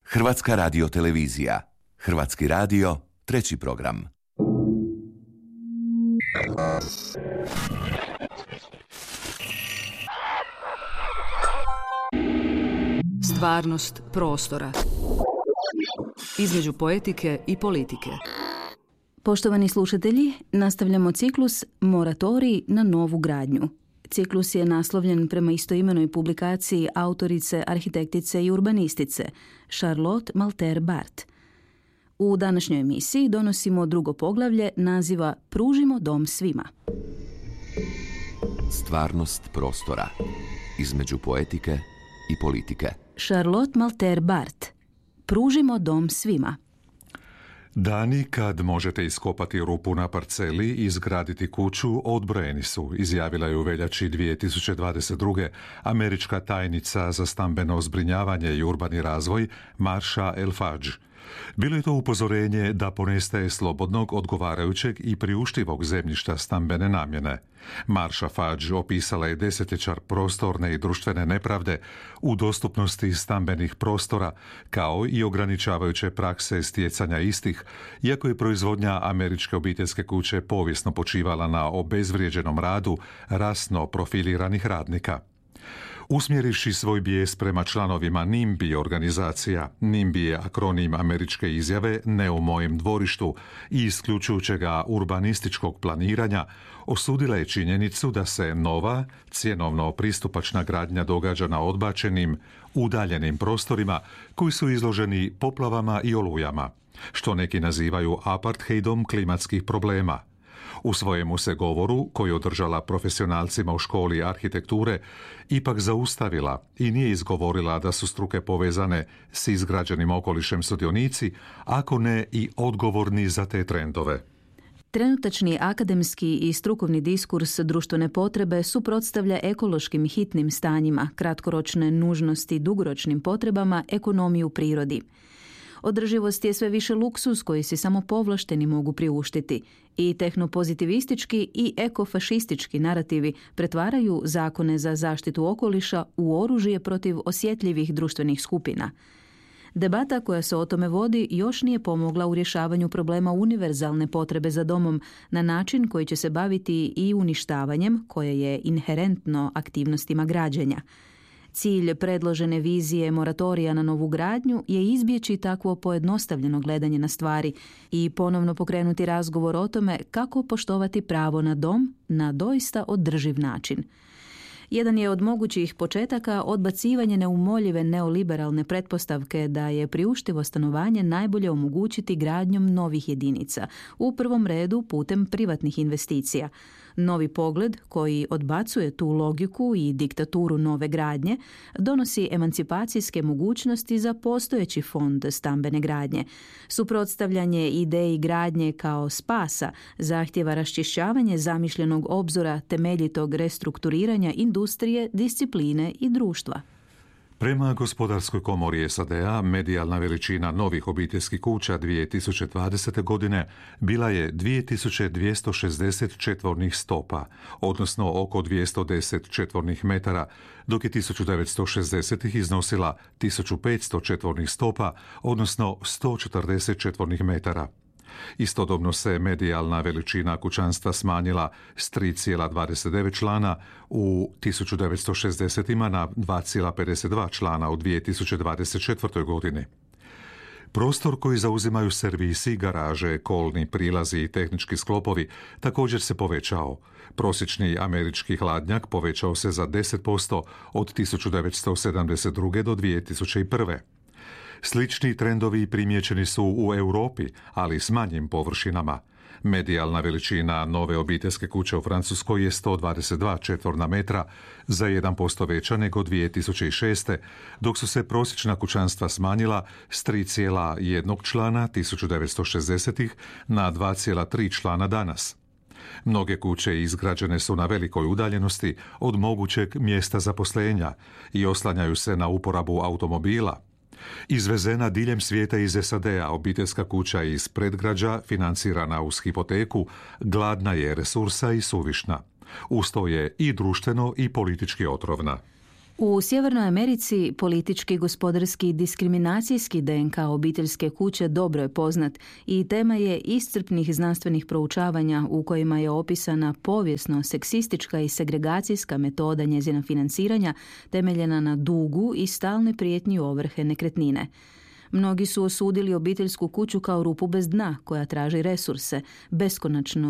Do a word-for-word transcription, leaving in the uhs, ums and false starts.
Hrvatska radiotelevizija. Hrvatski radio, treći program. Stvarnost prostora. Između poetike i politike. Poštovani slušatelji, nastavljamo ciklus Moratorij na novu gradnju. Ciklus je naslovljen prema istoimenoj publikaciji autorice, arhitektice i urbanistice Charlotte Malter Barth. U današnjoj emisiji donosimo drugo poglavlje naziva Pružimo dom svima. Stvarnost prostora. Između poetike i politike. Charlotte Malter Barth. Pružimo dom svima. Dani kad možete iskopati rupu na parceli i izgraditi kuću odbrojeni su, izjavila je u veljači dvije tisuće dvadeset druge. američka tajnica za stambeno zbrinjavanje i urbani razvoj Marsha El-Fadž. Bilo je to upozorenje da ponestaje slobodnog, odgovarajućeg i priuštivog zemljišta stambene namjene. Marsha Fadž opisala je desetljećar prostorne i društvene nepravde u dostupnosti stambenih prostora, kao i ograničavajuće prakse stjecanja istih, iako je proizvodnja američke obiteljske kuće povijesno počivala na obezvrijeđenom radu rasno profiliranih radnika. Usmjerivši svoj bijes prema članovima NIMBY organizacija, NIMBY je akronim američke izjave Ne u mojem dvorištu i isključujućega urbanističkog planiranja, osudila je činjenicu da se nova, cjenovno pristupačna gradnja događa na odbačenim, udaljenim prostorima koji su izloženi poplavama i olujama, što neki nazivaju apartheidom klimatskih problema. U svojemu se govoru, koji je održala profesionalcima u školi arhitekture, ipak zaustavila i nije izgovorila da su struke povezane s izgrađenim okolišem sudionici, ako ne i odgovorni za te trendove. Trenutačni akademski i strukovni diskurs društvene potrebe suprotstavlja ekološkim hitnim stanjima, kratkoročne nužnosti dugoročnim potrebama, ekonomiju prirodi. Održivost je sve više luksuz koji si samo povlašteni mogu priuštiti i tehnopozitivistički i ekofašistički narativi pretvaraju zakone za zaštitu okoliša u oružje protiv osjetljivih društvenih skupina. Debata koja se o tome vodi još nije pomogla u rješavanju problema univerzalne potrebe za domom na način koji će se baviti i uništavanjem koje je inherentno aktivnostima građenja. Cilj predložene vizije moratorija na novu gradnju je izbjeći takvo pojednostavljeno gledanje na stvari i ponovno pokrenuti razgovor o tome kako poštovati pravo na dom na doista održiv način. Jedan je od mogućih početaka odbacivanje neumoljive neoliberalne pretpostavke da je priuštivo stanovanje najbolje omogućiti gradnjom novih jedinica, u prvom redu putem privatnih investicija. Novi pogled, koji odbacuje tu logiku i diktaturu nove gradnje, donosi emancipacijske mogućnosti za postojeći fond stambene gradnje. Suprotstavljanje ideji gradnje kao spasa zahtjeva raščišćavanje zamišljenog obzora temeljitog restrukturiranja industrije, discipline i društva. Prema Gospodarskoj komori S A D-a, medijalna veličina novih obiteljskih kuća dvije tisuće dvadesete. godine bila je dvije tisuće dvjesto šezdeset četvornih stopa, odnosno oko dvjesto deset četvornih metara, dok je tisuću devetsto šezdesetih. iznosila tisuću petsto četvornih stopa, odnosno sto četrdeset četvornih metara. Istodobno se medijalna veličina kućanstva smanjila s tri zarez dvadeset devet člana u tisuću devetsto šezdesetima na dva zarez pedeset dva člana u dvije tisuće dvadeset četvrtoj. godini. Prostor koji zauzimaju servisi, garaže, kolni prilazi i tehnički sklopovi također se povećao. Prosječni američki hladnjak povećao se za deset posto od tisuću devetsto sedamdeset druge. do dvije tisuće prve. Slični trendovi primijećeni su u Europi, ali s manjim površinama. Medijalna veličina nove obiteljske kuće u Francuskoj je sto dvadeset dva četvorna metra, za jedan posto veća nego dvije tisuće šeste. dok su se prosječna kućanstva smanjila s tri zarez jedan člana tisuću devetsto šezdesetih. na dva zarez tri člana danas. Mnoge kuće izgrađene su na velikoj udaljenosti od mogućeg mjesta zaposlenja i oslanjaju se na uporabu automobila. Izvezena diljem svijeta iz S A D-a, obiteljska kuća iz predgrađa, financirana uz hipoteku, gladna je resursa i suvišna. Uz to je i društveno i politički otrovna. U Sjevernoj Americi politički, gospodarski i diskriminacijski D N K obiteljske kuće dobro je poznat i tema je iscrpnih znanstvenih proučavanja u kojima je opisana povijesno seksistička i segregacijska metoda njezina financiranja temeljena na dugu i stalnoj prijetnji ovrhe nekretnine. Mnogi su osudili obiteljsku kuću kao rupu bez dna koja traži resurse, beskonačno